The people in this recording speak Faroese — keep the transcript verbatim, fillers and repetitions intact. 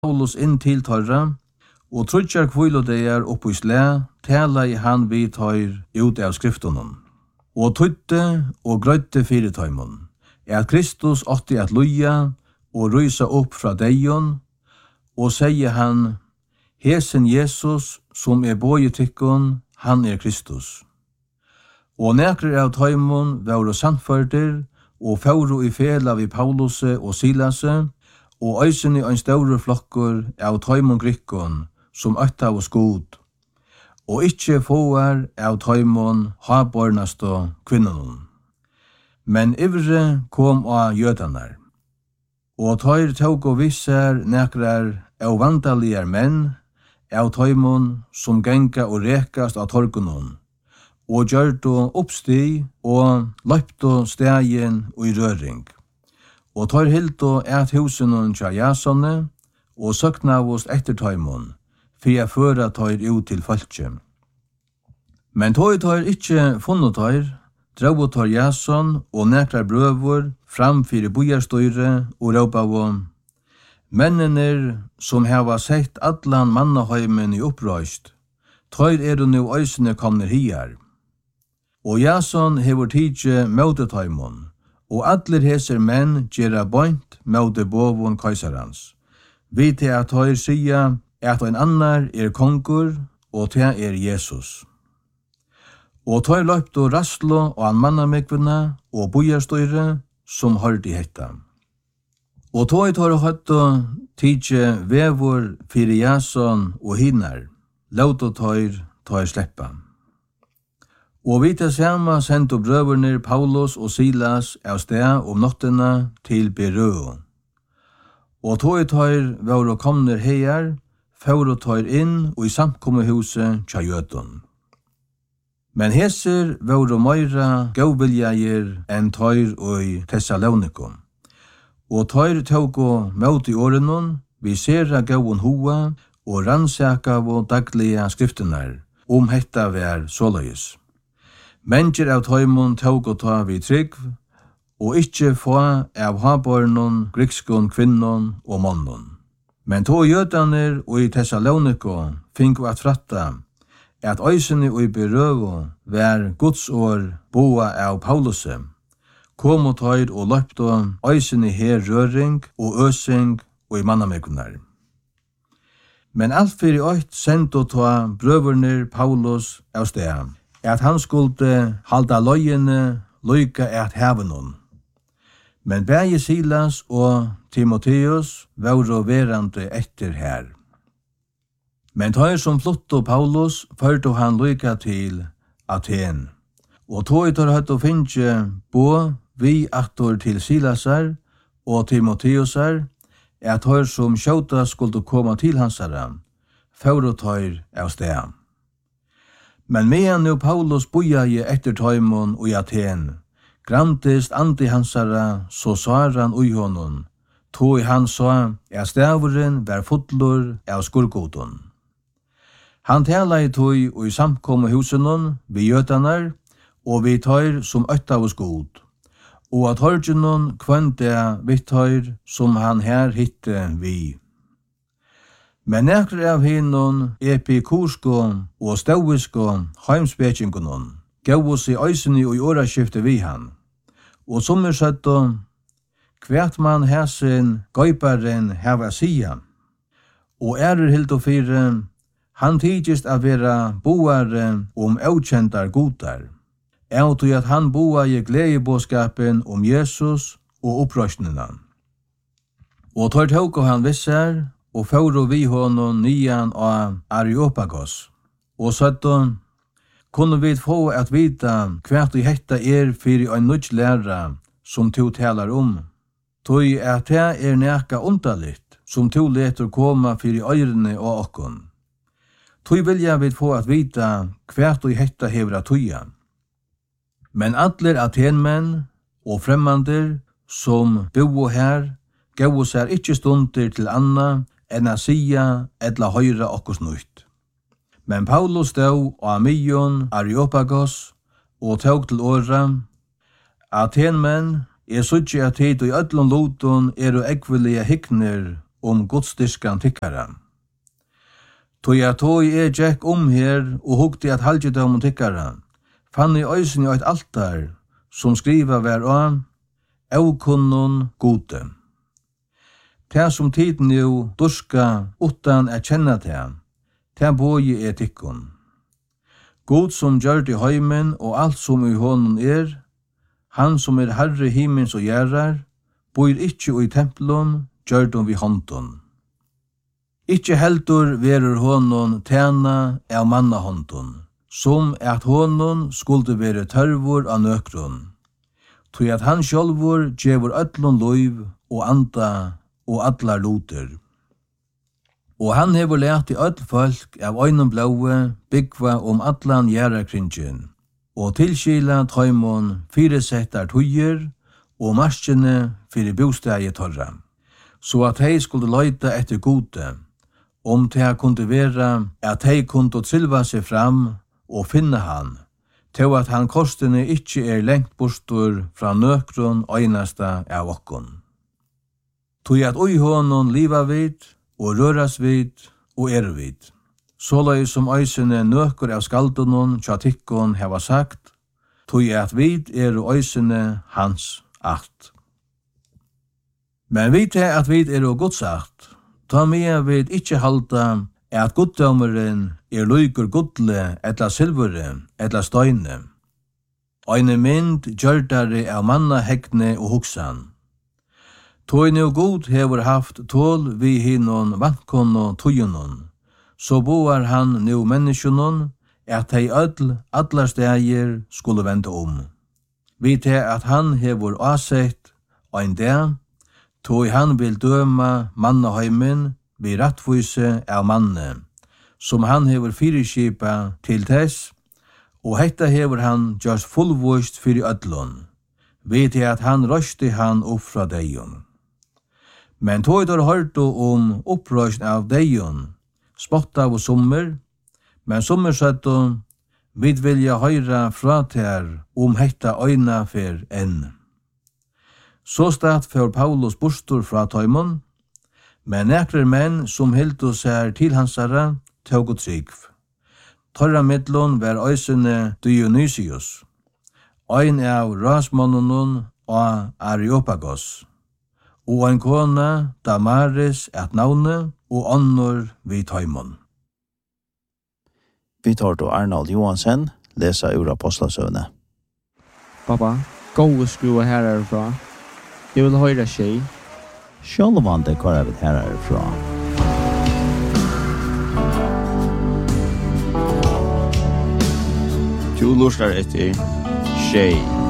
Paulus inn til tørra, og trutjar kvilodegar oppi i slæ, tala i han vi tøyr ut av skriftunnen. Og tøytte og grøytte fyrir tøymon, er at Kristus åtti at luja og rysa opp fra deion, og sier han, hesen Jesus som er bøye tykkon, han er Kristus. Og nekrar av tøymon var sannførder, og fåru i fela vi Pauluse og Silase, og øysen i ein større flokkur av tøymon grikkon, som øtta av skod, og ikkje fåar av tøymon habornast og kvinnon. Men ivre kom av jødanar, og tøyr tåg og visser nekrar av vandaligar menn, av tøymon som genga og rekast av torgunon, og gjørdo oppsti og løpto stegin og i røring. Og tøyr hildo et husenon tja jasone, og søknavost etter tøymon, for jeg føra tøyr ut til falskje. Men tøy tøyr ikkje funnet tøyr, drau tøyr jason og nekrar brøvor framfyr bojarstøyre og råpavon. Mennene som hava sett allan mannaheimen i opprøst, tøyr er du nu øysene komner hiar. Og jason hever tidje møtetøymon, og allir heser menn gjerra bøynt møte bovon kaisarans. Vi til at tøyr sia at en annar er kongur, og te er Jesus. Og tøyr løpte rastlo og an mannamekvina og bojarstøyre som hørte hetta. Og tøy tøyr høtto tidje vevor fyrir jason og hinar, lauto tøyr tøyr sleppa. Og vi til sama sendte brøverne Paulus og Silas av sted om nottena til Berøo. Og tøy tøyr var komner heier, før tøyr inn og i samkommehuset tja jødon. Men heser var meira gauviljager enn tøyr og i Thessalonikum. Og tøyr tåg og møt i årenon, vi sera gaun hoa og rannsaka av daglige skriftenar, om hetta vær såløys. Mennesker av tøymon tåg og ta vi trygg, og ikkje få av habornon, grikskon, kvinnon og monnon. Men to jødaner og i Thessaloniko finko at fratta, at øysene og i Berøvo vær Guds år boa av Pauluse, kom og tøyr og løpte øysene her røring og øsing og i mannamekunar. Men alt fyrir øyt sendt og ta brøverne Paulus av sted, at han skulle halda løyene løyka at hevenon. Men bæge Silas og Timotheus var verande etter her. Men tøy som flotto Paulus førte han løyka til Aten. Og tøy tør høtt å finne bo vi aktor til Silasar og Timotheusar, at tøy som sjåta skulle komme til hansara, førte tøy av sted. Men medan nu Paulus bojaje etter tøymon og i Aten, grantist andi hansara så svaran ui honom, tog han sa at stavren var fotlor av skurgoton. Han tala i tog og i samkomme husenon vi jøtanar, og vi tøyr som øtta av skod, og at hørgenon kvønte vi tøyr som han her hitte vi. Men nekrar av hinnon epikursko og stauisko heimspekingonon gav oss i øysene og i åraskifte vi han. Og som er sett om kvært man hæsen gøyparen heva sia. Og ærer hilt og fire, han tidgist av vera boare om avkjentar godar. Eut at han boa i gledebåskapen om Jesus og opprøsnina. Og tar tåk han visser, og fåro vi honom nyan av Areopagos. Og søtton, kunne vi få at vita kvært i hetta er fyrir ein nudj læra som to talar om. Tøy at det er neka undaligt som to leter koma fyrir øyrene og okkon. Tøy vilja vi få at vita kvært i hetta hevra tøya. Men atler atenmenn og fremmander som bo her gav seg ikkje stunder til anna enn a sia etla høyra okkos nøyt. Men Paulus stod og Amion Areopagos og tåg til åra. Atenmenn er suttje at hit og i öllum luton er og ekvelige hikner om godsdyrkan tykkara. Tog jeg tog jeg gikk om her og hugte at halgjedom tykkara, fann i øysen i et altar som skriva vær av «Aukunnon gode». Det som tid nu durska utan at kjenna det, det boi er tikkun. God som gjør det heimen og alt som i hånden er, han som er herre himmens og gjerrar, bor ikkje i templon, gjør dem vi hånden. Ikkje heldur verur hånden tjena av manna hånden, som at hånden skulle være tørvor av nøkron, tog at han sjálvur gjevur öllum loiv og anda og allar luter. Og han hevur lært i öll folk av øynum blaue byggva om allan gjerrakringen, og tilskila tøymon fyresettar tøyer og marskjene fyrir bostægi torra, så at hei skulle løyta etter gode, om det kunde vera at hei kunde tilva seg fram og finna han, til at han kostene ikkje er lengt bostur fra nøkron øynasta av okkon. Tog at ui honon liva vid, og røras vid, og er vid. Sålai som øysene nøkur av skaldunon tja tikkon heva sagt, tog at vid er øysene hans akt. Men vid er at vid er Guds akt, ta med vid ikkje halda at goddomeren er lykur godle etla silvere etla støyne. Eine mynd gjørdare av manna hegne og hugsan. Tøy nu god hever haft tål vi hinnon vantkonno tøyunon, så boar han nu menneskjonon at hei ödl allar stægir skulle vente om. Vi til at han hever asett ein dag, tøy han vil døma mannaheimen vi rattvise av manne, som han hever fyrirskipa til tess, og hetta hever han just fullvist fyrir ödlon, vi til at han røsti han opp fra deion. Men tog der hørte om opprøsning av deion, spotta av sommer, men sommer søtte, vi vilja høyra fra ter om hetta øyna fer enn. Så stad for Paulus bostur fra tøymon, men nekrar menn som hildu seg til hansara tog og trygg. Torra midlon var øysene Dionysius, ein av rasmonnonon og Areopagos, og ein kona Damaris at navne, og annor vid tøymon. Vi tar til Arnold Johansen, lesa ur Apostlasøvne. Pappa, gå og skrua her herfra. Jeg vil høyre tjej. Sjølvande kvar jeg vil her herfra. Du lustar etter tjej.